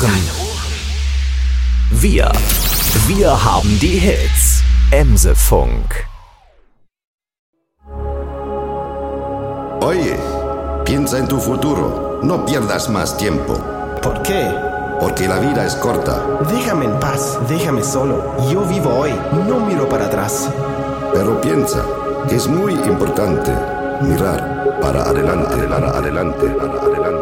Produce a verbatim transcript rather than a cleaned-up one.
Wir, wir haben die Hits. Emsefunk. Oye, piensa en tu futuro. No pierdas más tiempo. ¿Por qué? Porque la vida es corta. Déjame en paz, déjame solo. Yo vivo hoy, no miro para atrás. Pero piensa que es muy importante mirar para adelante, para adelante, para adelante.